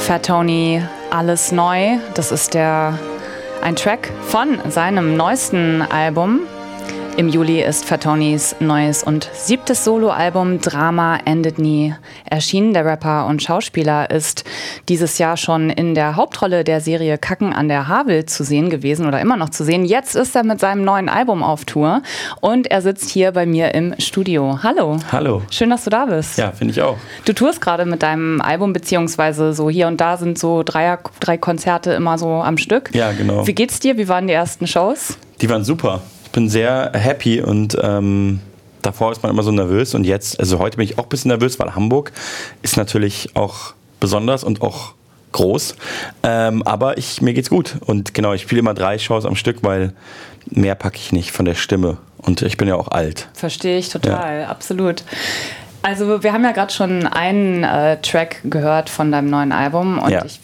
Fat Tony, Alles neu. Das ist ein Track von seinem neuesten Album. Im Juli ist Fat Tonys neues und 7. Soloalbum Drama endet nie erschienen. Der Rapper und Schauspieler ist dieses Jahr schon in der Hauptrolle der Serie Kacken an der Havel zu sehen gewesen oder immer noch zu sehen. Jetzt ist er mit seinem neuen Album auf Tour und er sitzt hier bei mir im Studio. Hallo. Hallo. Schön, dass du da bist. Ja, finde ich auch. Du tourst gerade mit deinem Album, beziehungsweise so hier und da sind so drei Konzerte immer so am Stück. Ja, genau. Wie geht's dir? Wie waren die ersten Shows? Die waren super. Ich bin sehr happy und davor ist man immer so nervös und jetzt, also heute bin ich auch ein bisschen nervös, weil Hamburg ist natürlich auch besonders und auch groß, aber mir geht's gut und genau, ich spiele immer 3 Shows am Stück, weil mehr packe ich nicht von der Stimme und ich bin ja auch alt. Verstehe ich total, ja. Absolut. Also wir haben ja gerade schon einen Track gehört von deinem neuen Album und ja.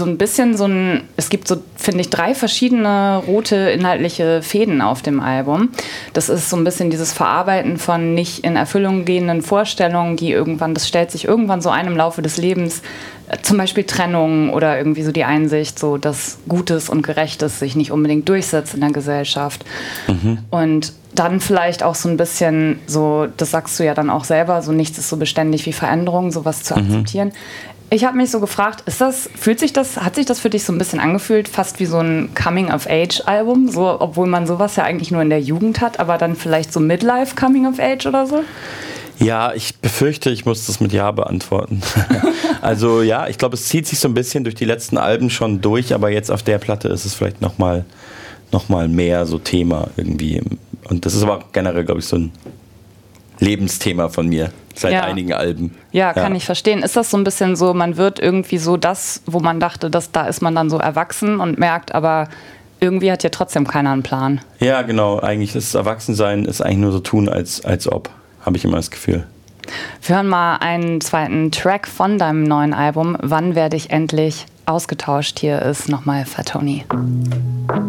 Es gibt so, finde ich, 3 verschiedene rote inhaltliche Fäden auf dem Album. Das ist so ein bisschen dieses Verarbeiten von nicht in Erfüllung gehenden Vorstellungen, das stellt sich irgendwann so ein im Laufe des Lebens, zum Beispiel Trennung oder irgendwie so die Einsicht, so dass Gutes und Gerechtes sich nicht unbedingt durchsetzt in der Gesellschaft. Mhm. Und dann vielleicht auch so ein bisschen so, das sagst du ja dann auch selber, so nichts ist so beständig wie Veränderung, sowas zu akzeptieren. Ich habe mich so gefragt, hat sich das für dich so ein bisschen angefühlt, fast wie so ein Coming-of-Age-Album, so, obwohl man sowas ja eigentlich nur in der Jugend hat, aber dann vielleicht so Midlife Coming-of-Age oder so? Ja, ich befürchte, ich muss das mit Ja beantworten. Also ja, ich glaube, es zieht sich so ein bisschen durch die letzten Alben schon durch, aber jetzt auf der Platte ist es vielleicht noch mal mehr so Thema irgendwie. Und das ist aber generell, glaube ich, so ein Lebensthema von mir seit einigen Alben. Ja, kann ich verstehen. Ist das so ein bisschen so, man wird irgendwie so das, wo man dachte, da ist man dann so erwachsen und merkt, aber irgendwie hat ja trotzdem keiner einen Plan. Ja, genau. Eigentlich das Erwachsensein ist eigentlich nur so tun, als ob, habe ich immer das Gefühl. Wir hören mal einen zweiten Track von deinem neuen Album. Wann werde ich endlich ausgetauscht? Hier ist nochmal Fat Tony.